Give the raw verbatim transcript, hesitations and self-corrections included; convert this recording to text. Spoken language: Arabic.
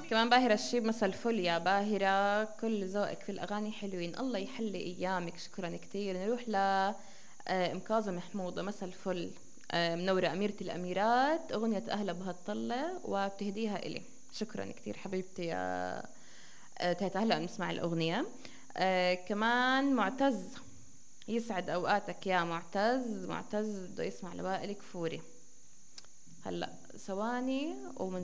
كمان باهرة الشيب مسا الفل يا باهرة، كل ذوقك في الأغاني حلوين، الله يحلي أيامك. شكرا كتير. نروح ل آه، ام كاظم محمودة، مسا الفل. آه، منورة أميرة الأميرات، أغنية أهلا بهالطلة وبتهديها إلي. شكرا كتير حبيبتي يا آه، تهت. هلا بنسمع الأغنية. آه، كمان معتز، يسعد أوقاتك يا معتز. معتز بده يسمع لوائل كفوري. هلا ثواني ومن